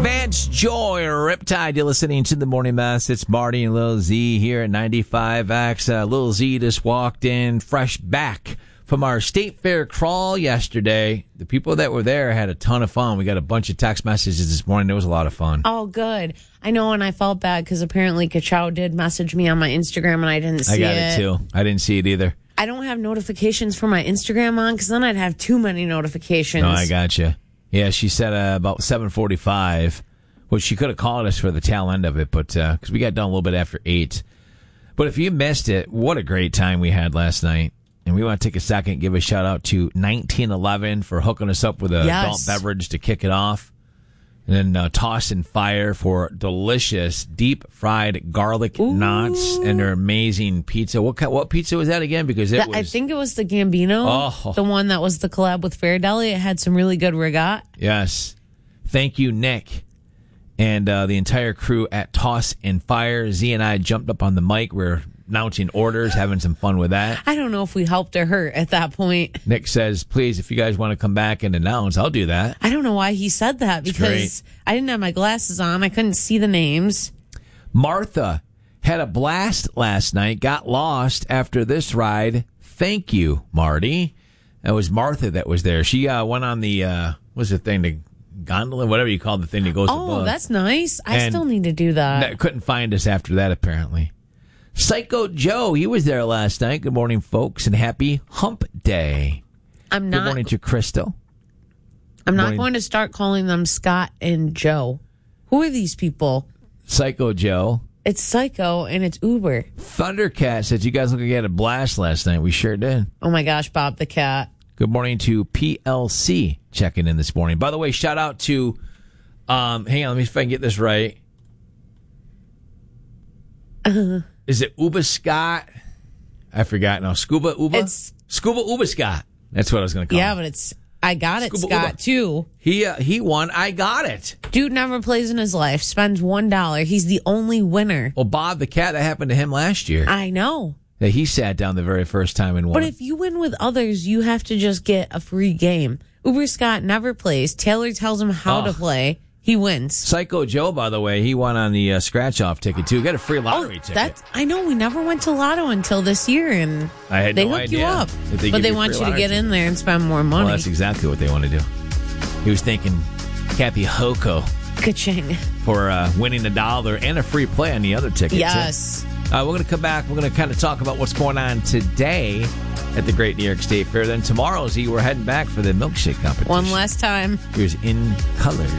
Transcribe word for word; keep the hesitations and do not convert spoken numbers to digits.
Vance Joy, Riptide. You're listening to the Morning Mess. It's Marty and Lil Z here at ninety-five X. Uh, Lil Z just walked in fresh back from our State Fair crawl yesterday. The people that were there had a ton of fun. We got a bunch of text messages this morning. It was a lot of fun. Oh, good. I know, and I felt bad because apparently Kachow did message me on my Instagram, and I didn't see it. I got it, it too. I didn't see it either. I don't have notifications for my Instagram on because then I'd have too many notifications. No, I got you. Yeah, she said uh, about seven forty-five. Well, she could have called us for the tail end of it, but because uh, we got done a little bit after eight. But if you missed it, what a great time we had last night. And we want to take a second and give a shout out to nineteen eleven for hooking us up with a yes. adult beverage to kick it off. And then uh, Toss and Fire for delicious deep fried garlic Ooh. knots and their amazing pizza. What kind, what pizza was that again? Because it the, was, I think it was the Gambino, oh. the one that was the collab with Fair Deli. It had some really good rigat. Yes. Thank you, Nick. And uh, the entire crew at Toss and Fire. Z and I jumped up on the mic. We're announcing orders, having some fun with that. I don't know if we helped or hurt at that point. Nick says, please, if you guys want to come back and announce, I'll do that. I don't know why he said that because I didn't have my glasses on. I couldn't see the names. Martha had a blast last night, got lost after this ride. Thank you, Marty. That was Martha that was there. She uh, went on the, uh, what's the thing, the gondola, whatever you call the thing that goes oh, above. Oh, that's nice. I and still need to do that. that. Couldn't find us after that, apparently. Psycho Joe, he was there last night. Good morning, folks, and happy hump day. I'm not. Good morning to Crystal. I'm Good not morning. going to start calling them Scott and Joe. Who are these people? Psycho Joe. It's Psycho and it's Uber. Thundercat said you guys look like you had a blast last night. We sure did. Oh my gosh, Bob the Cat. Good morning to P L C checking in this morning. By the way, shout out to, um, hang on, let me see if I can get this right. Uh, Is it Uba Scott? I forgot. No, Scuba Uba? It's Scuba Uba Scott. That's what I was going to call yeah, him. but it's, I got it, Scuba Scott, Uba. too. He uh, he won. I got it. Dude never plays in his life, spends one dollar. He's the only winner. Well, Bob the Cat, that happened to him last year. I know. Yeah, he sat down the very first time and won. But if you win with others, you have to just get a free game. Uber Scott never plays. Taylor tells him how Oh. to play. He wins. Psycho Joe, by the way, he won on the uh, scratch-off ticket, too. Got a free lottery oh, ticket. That's, I know. We never went to Lotto until this year, and I had they no hook idea you up. that they but give they you want free you to lottery get in tickets. there and spend more money. Well, that's exactly what they want to do. He was thinking Kathy Hoko Ka-ching. for uh, winning a dollar and a free play on the other ticket. Yes. Too. Uh, we're going to come back. We're going to kind of talk about what's going on today at the Great New York State Fair. Then tomorrow, Z, we're heading back for the milkshake competition. One last time. Here's In Color.